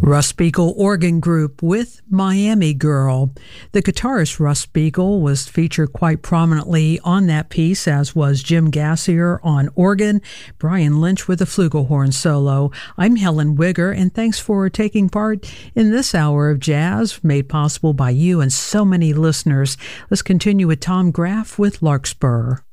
Russ Beagle Organ Group with Miami Girl. The guitarist Russ Beagle was featured quite prominently on that piece, as was Jim Gassier on organ, Brian Lynch with a flugelhorn solo. I'm Helen Wigger, and thanks for taking part in this hour of jazz made possible by you and so many listeners. Let's continue with Tom Graff with Larkspur.